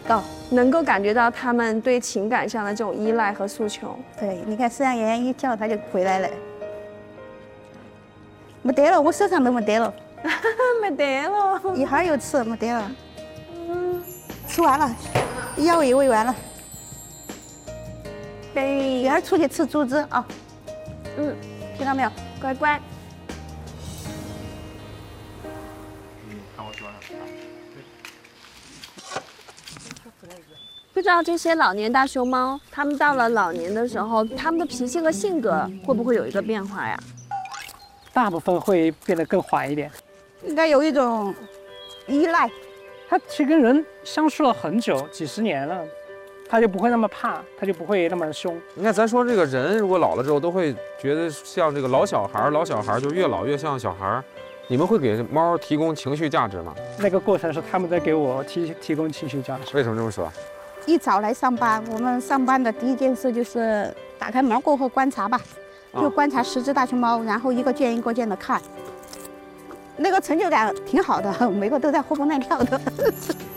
高， 能够感觉到他们对情感上的这种依赖和诉求。 对，你看饲养员一叫它就回来了。没得了，我手上都没得了， 没得了， 一会儿又吃没得了。吃完了，咬一喂完了， 对， 一会儿出去吃竹子啊。听到没有？ 乖乖。不知道这些老年大熊猫，它们到了老年的时候，它们的脾气和性格会不会有一个变化呀？ 大部分会变得更缓一点。 应该有一种依赖。 它其实跟人相处了很久，几十年了，它就不会那么怕，它就不会那么凶。 你看，咱说这个人如果老了之后，都会觉得像这个老小孩就越老越像小孩。你们会给猫提供情绪价值吗？ 那个过程是他们在给我提供情绪价值。 为什么这么说？ 一早来上班，我们上班的第一件事就是打开门过后观察吧，就观察10只大熊猫，然后一个件一个件的看，那个成就感挺好的，每个都在活蹦乱跳的。